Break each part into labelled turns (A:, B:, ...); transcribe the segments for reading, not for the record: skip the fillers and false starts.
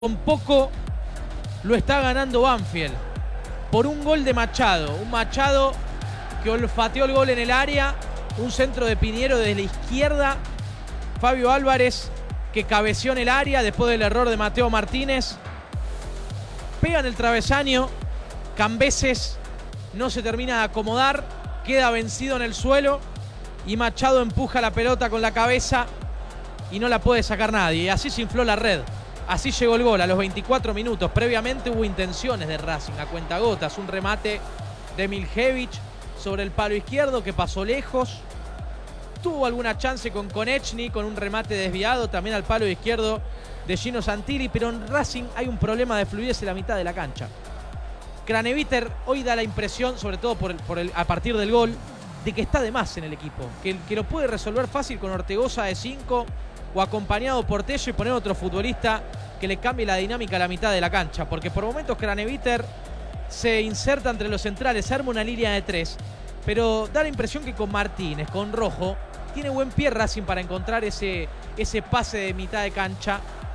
A: Con poco lo está ganando Banfield por un gol de Machado. Un Machado que olfateó el gol en el área. Un centro de Piñero desde la izquierda. Fabio Álvarez que cabeció en el área después del error de Mateo Martínez. Pega en el travesaño. Cambeses no se termina de acomodar. Queda vencido en el suelo. Y Machado empuja la pelota con la cabeza y no la puede sacar nadie. Y así se infló la red. Así llegó el gol a los 24 minutos. Previamente hubo intenciones de Racing a cuentagotas. Un remate de Miljevic sobre el palo izquierdo que pasó lejos. Tuvo alguna chance con Konechny, con un remate desviado también al palo izquierdo de Gino Santilli. Pero en Racing hay un problema de fluidez en la mitad de la cancha. Craneviter hoy da la impresión, sobre todo a partir del gol, de que está de más en el equipo. Que lo puede resolver fácil con Ortegoza de 5 o acompañado por Tello y poner otro futbolista que le cambie la dinámica a la mitad de la cancha. Porque por momentos Craneviter se inserta entre los centrales, se arma una línea de 3. Pero da la impresión que con Martínez, con Rojo, tiene buen pie Racing para encontrar ese pase de mitad de cancha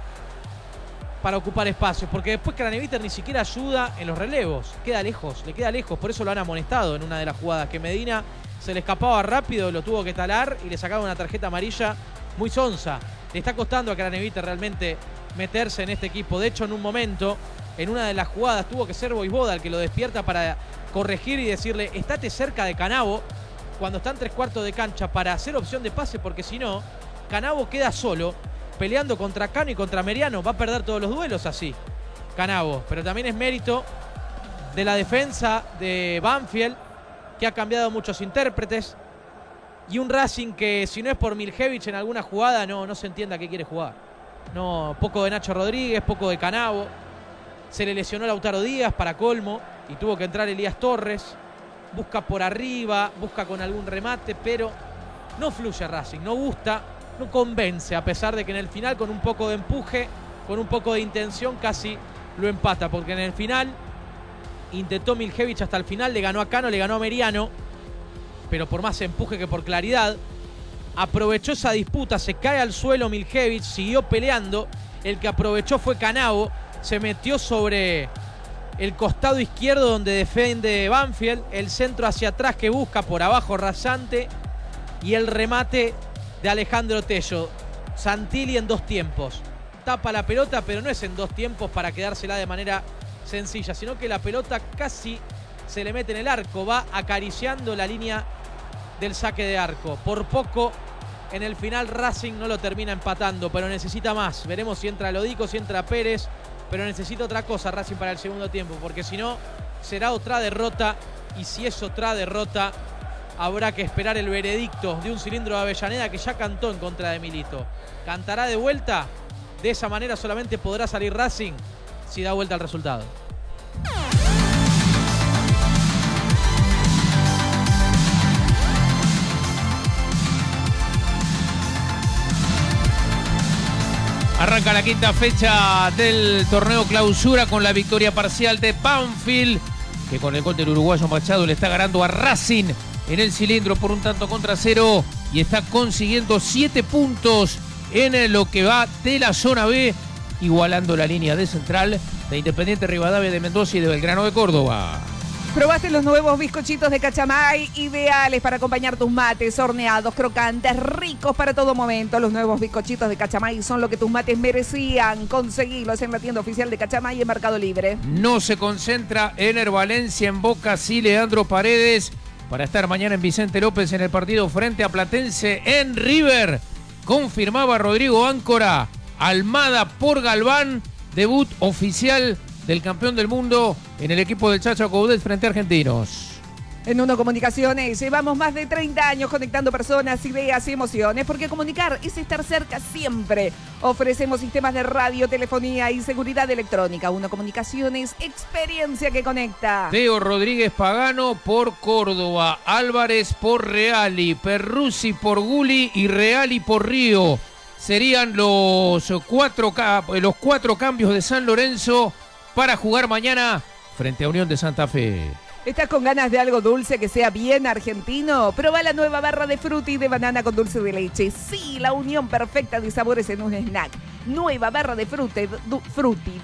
A: para ocupar espacios. Porque después Craneviter ni siquiera ayuda en los relevos. Le queda lejos. Por eso lo han amonestado en una de las jugadas. Que Medina se le escapaba rápido, lo tuvo que talar y le sacaba una tarjeta amarilla muy sonsa. Le está costando a Craneviter realmente meterse en este equipo. De hecho, en un momento, en una de las jugadas, tuvo que ser Voivoda el que lo despierta para corregir y decirle: estate cerca de Canavo cuando está en 3/4 de cancha para hacer opción de pase, porque si no, Canavo queda solo peleando contra Cano y contra Meriano. Va a perder todos los duelos así, Canavo. Pero también es mérito de la defensa de Banfield, que ha cambiado muchos intérpretes. Y un Racing que, si no es por Miljevic en alguna jugada, no se entiende a qué quiere jugar. No, poco de Nacho Rodríguez, poco de Canavo. Se le lesionó Lautaro Díaz para colmo y tuvo que entrar Elías Torres. Busca por arriba, busca con algún remate, pero no fluye Racing, no gusta, no convence, a pesar de que en el final, con un poco de empuje, con un poco de intención, casi lo empata. Porque en el final intentó Miljevic hasta el final, le ganó a Cano, le ganó a Meriano, pero por más empuje que por claridad. Aprovechó esa disputa, se cae al suelo Miljevic, siguió peleando. El que aprovechó fue Canavo, se metió sobre el costado izquierdo donde defiende Banfield, el centro hacia atrás que busca por abajo rasante, y el remate de Alejandro Tello. Santilli en 2 tiempos. Tapa la pelota, pero no es en 2 tiempos para quedársela de manera sencilla, sino que la pelota casi se le mete en el arco, va acariciando la línea del saque de arco. Por poco en el final Racing no lo termina empatando, pero necesita más. Veremos si entra Lodico, si entra Pérez, pero necesita otra cosa Racing para el segundo tiempo, porque si no será otra derrota, y si es otra derrota habrá que esperar el veredicto de un Cilindro de Avellaneda que ya cantó en contra de Milito. ¿Cantará de vuelta? De esa manera solamente podrá salir Racing si da vuelta al resultado.
B: Arranca la 5ª fecha del torneo clausura con la victoria parcial de Banfield, que con el gol del uruguayo Machado le está ganando a Racing en el Cilindro por 1-0 y está consiguiendo 7 puntos en lo que va de la zona B, igualando la línea de central de Independiente Rivadavia de Mendoza y de Belgrano de Córdoba.
C: ¿Probaste los nuevos bizcochitos de Cachamay? Ideales para acompañar tus mates, horneados, crocantes, ricos para todo momento. Los nuevos bizcochitos de Cachamay son lo que tus mates merecían. Conseguilos en la tienda oficial de Cachamay en Mercado Libre.
B: No se concentra Ener Valencia, en Boca sí Leandro Paredes, para estar mañana en Vicente López en el partido frente a Platense en River. Confirmaba Rodrigo Áncora, Almada por Galván, debut oficial del campeón del mundo en el equipo del Chacho Coudet frente a Argentinos.
C: En Uno Comunicaciones llevamos más de 30 años conectando personas, ideas y emociones, porque comunicar es estar cerca siempre. Ofrecemos sistemas de radio, telefonía y seguridad electrónica. Uno Comunicaciones, experiencia que conecta.
B: Teo Rodríguez Pagano por Córdoba, Álvarez por Reali, Perruzzi por Guli y Reali por Río. Serían los 4 cambios de San Lorenzo para jugar mañana frente a Unión de Santa Fe.
C: ¿Estás con ganas de algo dulce que sea bien argentino? Proba la nueva barra de Frutti de banana con dulce de leche. Sí, la unión perfecta de sabores en un snack. Nueva barra de Frutti